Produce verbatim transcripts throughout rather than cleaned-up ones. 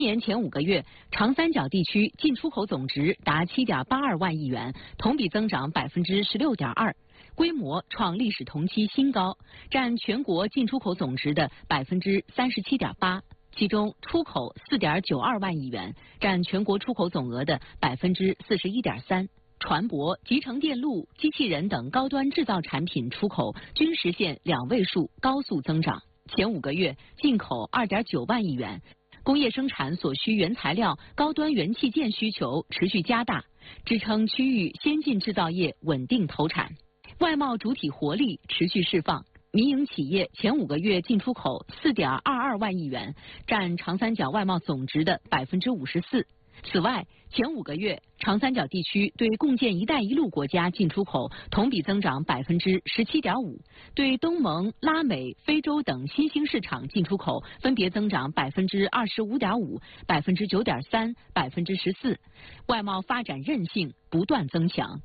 今年前五个月，长三角地区进出口总值达七点八二万亿元，同比增长百分之十六点二，规模创历史同期新高，占全国进出口总值的百分之三十七点八。其中，出口四点九二万亿元，占全国出口总额的百分之四十一点三。船舶、集成电路、机器人等高端制造产品出口均实现两位数高速增长。前五个月，进口二点九万亿元。工业生产所需原材料、高端元器件需求持续加大，支撑区域先进制造业稳定投产。外贸主体活力持续释放，民营企业前五个月进出口四点二二万亿元，占长三角外贸总值的百分之五十四。此外，前五个月，长三角地区对共建“一带一路”国家进出口同比增长百分之十七点五，对东盟、拉美、非洲等新兴市场进出口分别增长百分之二十五点五、百分之九点三、百分之十四，外贸发展韧性不断增强。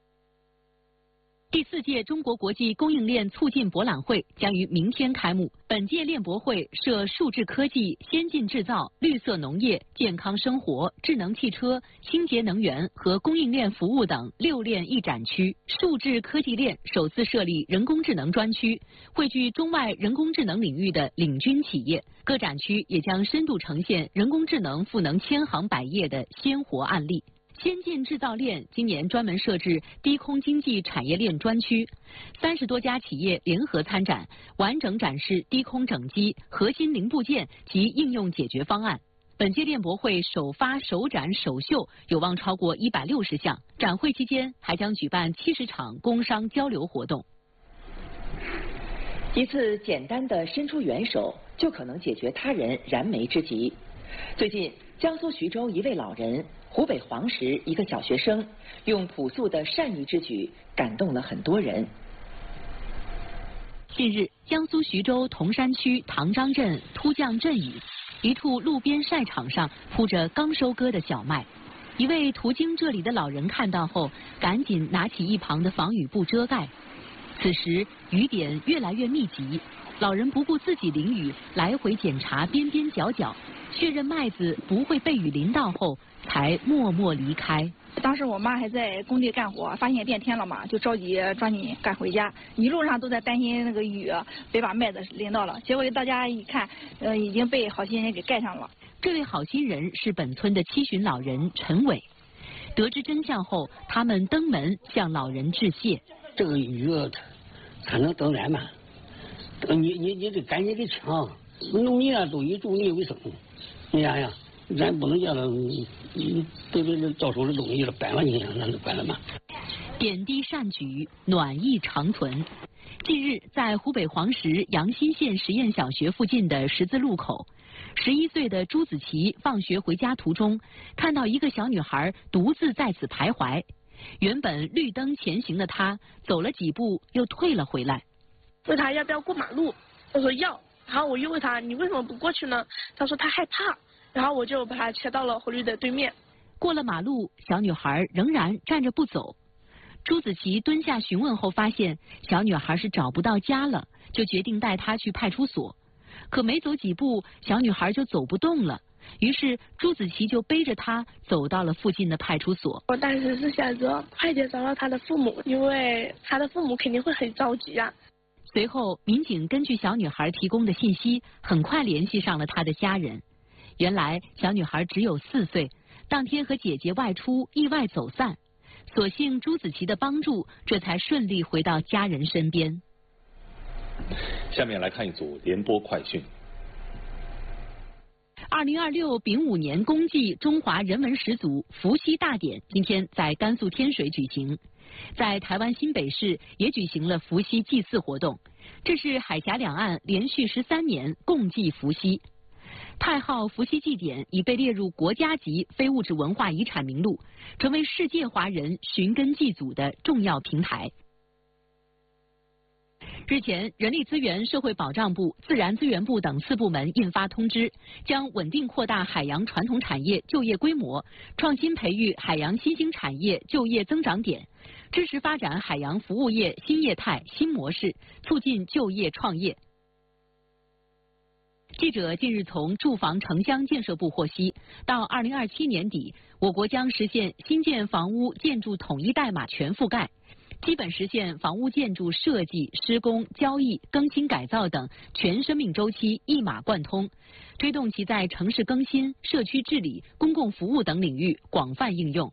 第四届中国国际供应链促进博览会将于明天开幕。本届链博会设数字科技、先进制造、绿色农业、健康生活、智能汽车、清洁能源和供应链服务等六链一展区。数字科技链首次设立人工智能专区，汇聚中外人工智能领域的领军企业。各展区也将深度呈现人工智能赋能千行百业的鲜活案例。先进制造链今年专门设置低空经济产业链专区，三十多家企业联合参展，完整展示低空整机、核心零部件及应用解决方案。本届链博会首发、首展、首秀有望超过一百六十项，展会期间还将举办七十场工商交流活动。 一次简单的伸出援手，就可能解决他人燃眉之急。最近，江苏徐州一位老人，湖北黄石一个小学生，用朴素的善意之举感动了很多人。 近日，江苏徐州铜山区唐张镇突降阵雨，一处路边晒场上铺着刚收割的小麦。一位途经这里的老人看到后，赶紧拿起一旁的防雨布遮盖。此时雨点越来越密集，老人不顾自己淋雨，来回检查边边角角，确认麦子不会被雨淋到后，才默默离开。 当时我妈还在工地干活，发现变天了嘛，就着急抓紧赶回家。一路上都在担心那个雨别把麦子淋到了，结果大家一看，呃，已经被好心人给盖上了。 这位好心人是本村的七旬老人陈伟。得知真相后，他们登门向老人致谢。 这个雨才能等咱嘛，你你你得赶紧给抢，农民啊都以种地为生。你想想，咱不能叫他，嗯，都都到手的东西了，搬了你那就搬了嘛。 点滴善举，暖意长存。近日，在湖北黄石阳新县实验小学附近的十字路口，十一岁的朱子琪放学回家途中，看到一个小女孩独自在此徘徊。原本绿灯前行的她，走了几步又退了回来。 问他要不要过马路，我说要，然后我又问他你为什么不过去呢？他说他害怕，然后我就把他切到了红绿的对面。 过了马路，小女孩仍然站着不走。朱子琪蹲下询问后发现小女孩是找不到家了，就决定带她去派出所。可没走几步，小女孩就走不动了。于是朱子琪就背着她走到了附近的派出所。 我当时是想着快点找到她的父母，因为她的父母肯定会很着急啊。 随后，民警根据小女孩提供的信息，很快联系上了她的家人。原来小女孩只有四岁，当天和姐姐外出意外走散，所幸朱子琪的帮助，这才顺利回到家人身边。 下面来看一组联播快讯。 二零二六丙午年公祭中华人文始祖伏羲大典今天在甘肃天水举行，在台湾新北市也举行了伏羲祭祀活动。这是海峡两岸连续十三年共祭伏羲。太昊伏羲祭典已被列入国家级非物质文化遗产名录，成为世界华人寻根祭祖的重要平台。日前，人力资源社会保障部、自然资源部等四部门印发通知，将稳定扩大海洋传统产业就业规模，创新培育海洋新兴产业就业增长点，支持发展海洋服务业新业态新模式，促进就业创业。 记者近日从住房城乡建设部获悉，到二零二七年底，我国将实现新建房屋建筑统一代码全覆盖，基本实现房屋建筑设计、施工、交易、更新改造等全生命周期一码贯通，推动其在城市更新、社区治理、公共服务等领域广泛应用。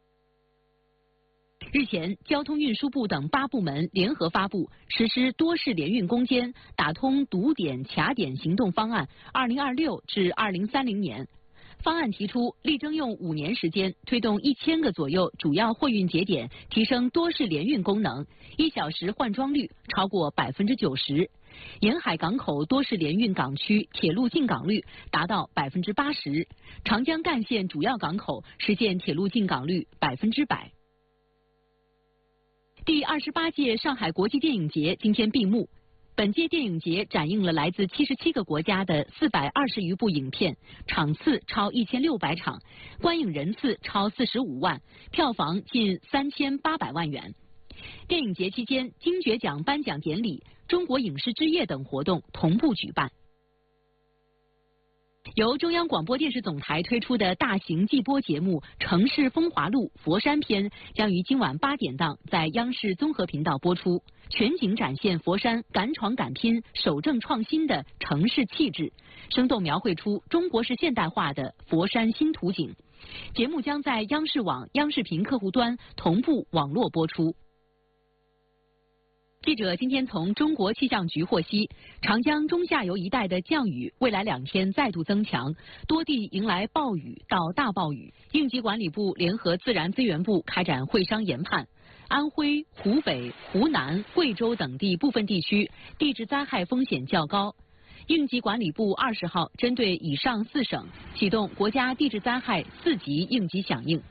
日前，交通运输部等八部门联合发布实施多式联运攻坚、打通堵点卡点行动方案二零二六至二零三零年。方案提出，力争用五年时间推动一千个左右主要货运节点提升多式联运功能，一小时换装率超过百分之九十，沿海港口多式联运港区铁路进港率达到百分之八十，长江干线主要港口实现铁路进港率百分之百。第二十八届上海国际电影节今天闭幕。本届电影节展映了来自七十七个国家的四百二十余部影片，场次超一千六百场，观影人次超四十五万，票房近三千八百万元。电影节期间，金爵奖颁奖典礼、中国影视之夜等活动同步举办。由中央广播电视总台推出的大型季播节目《城市风华录·佛山篇》将于今晚八点档在央视综合频道播出，全景展现佛山敢闯敢拼、守正创新的城市气质，生动描绘出中国式现代化的佛山新图景。节目将在央视网、央视频客户端同步网络播出。记者今天从中国气象局获悉，长江中下游一带的降雨未来两天再度增强，多地迎来暴雨到大暴雨。应急管理部联合自然资源部开展会商研判，安徽、湖北、湖南、贵州等地部分地区地质灾害风险较高。应急管理部二十号针对以上四省启动国家地质灾害四级应急响应。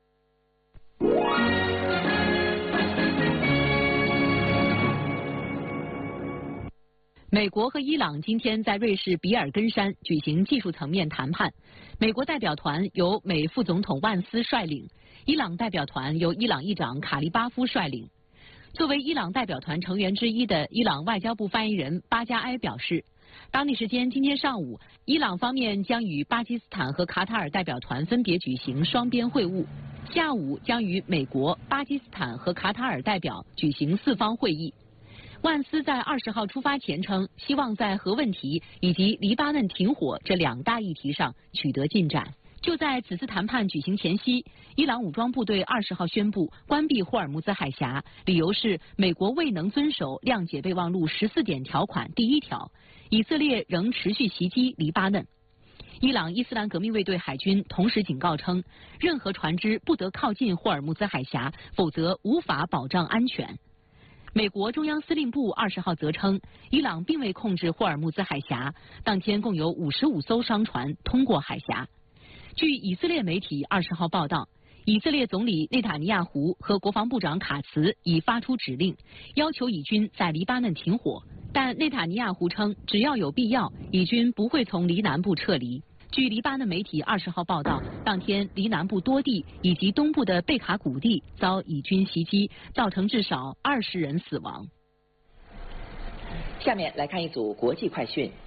美国和伊朗今天在瑞士比尔根山举行技术层面谈判，美国代表团由美副总统万斯率领，伊朗代表团由伊朗议长卡利巴夫率领。作为伊朗代表团成员之一的伊朗外交部发言人巴加埃表示，当地时间今天上午，伊朗方面将与巴基斯坦和卡塔尔代表团分别举行双边会晤，下午将与美国、巴基斯坦和卡塔尔代表举行四方会议。万斯在二十号出发前称，希望在核问题以及黎巴嫩停火这两大议题上取得进展。就在此次谈判举行前夕，伊朗武装部队二十号宣布关闭霍尔木兹海峡，理由是美国未能遵守谅解备忘录十四点条款第一条，以色列仍持续袭击黎巴嫩。伊朗伊斯兰革命卫队海军同时警告称，任何船只不得靠近霍尔木兹海峡，否则无法保障安全。美国中央司令部二十号则称，伊朗并未控制霍尔木兹海峡，当天共有五十五艘商船通过海峡。据以色列媒体二十号报道，以色列总理内塔尼亚胡和国防部长卡茨已发出指令，要求以军在黎巴嫩停火，但内塔尼亚胡称，只要有必要，以军不会从黎南部撤离。据黎巴嫩媒体二十号报道，当天黎南部多地以及东部的贝卡谷地遭以军袭击，造成至少二十人死亡。 下面来看一组国际快讯。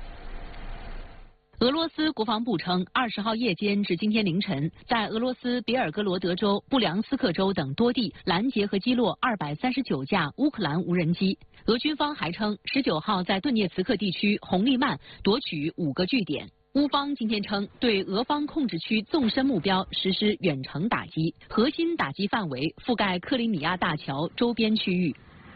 俄罗斯国防部称，二十号夜间至今天凌晨，在俄罗斯别尔哥罗德州、布良斯克州等多地拦截和击落二百三十九架乌克兰无人机。俄军方还称，十九号在顿涅茨克地区红利曼夺取五个据点。乌方今天称，对俄方控制区纵深目标实施远程打击，核心打击范围覆盖克里米亚大桥周边区域。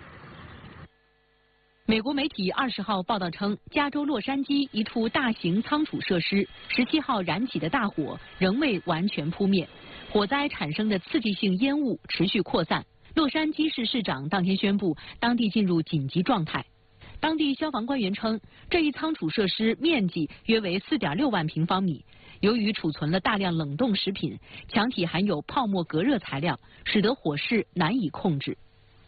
美国媒体二十号报道称，加州洛杉矶一处大型仓储设施十七号燃起的大火仍未完全扑灭，火灾产生的刺激性烟雾持续扩散。洛杉矶市市长当天宣布，当地进入紧急状态。当地消防官员称，这一仓储设施面积约为 四点六万平方米，由于储存了大量冷冻食品，墙体含有泡沫隔热材料，使得火势难以控制。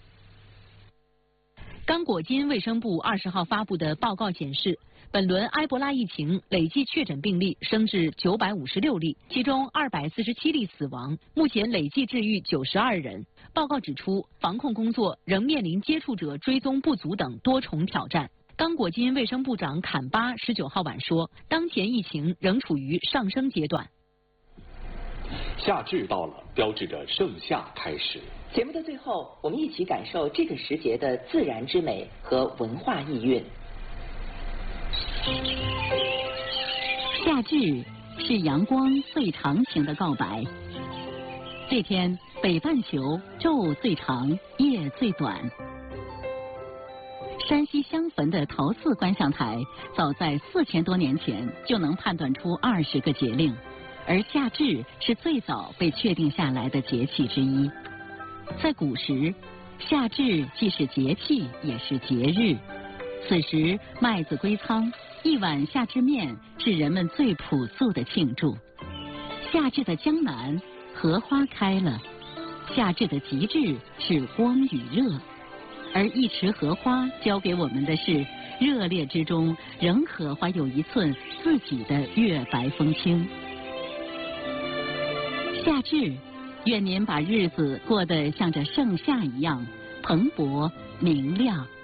刚果金卫生部二十号发布的报告显示，本轮埃博拉疫情累计确诊病例升至九百五十六例，其中二百四十七例死亡，目前累计治愈九十二人。报告指出，防控工作仍面临接触者追踪不足等多重挑战。 刚果金卫生部长坎巴十九号晚说，当前疫情仍处于上升阶段。 夏至到了，标志着盛夏开始。 节目的最后，我们一起感受这个时节的自然之美和文化意蕴。 夏至是阳光最长情的告白。这天，北半球昼最长，夜最短。山西襄汾的陶寺观象台，早在四千多年前就能判断出二十个节令，而夏至是最早被确定下来的节气之一。在古时，夏至既是节气，也是节日。此时麦子归仓，一碗夏至面是人们最朴素的庆祝。夏至的江南，荷花开了。夏至的极致是光与热，而一池荷花教给我们的是，热烈之中仍可怀有一寸自己的月白风清。夏至，愿您把日子过得像这盛夏一样蓬勃明亮。